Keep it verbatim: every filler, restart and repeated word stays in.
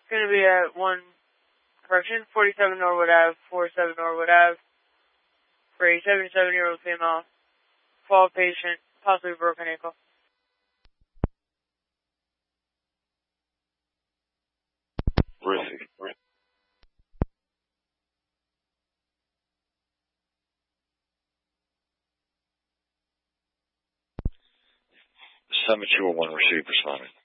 Going to be at one, correction, forty-seven Norwood Ave, forty-seven Norwood Ave, for a seventy-seven-year-old female, fall patient, possibly broken ankle. Where is he? seven two oh one receive responding.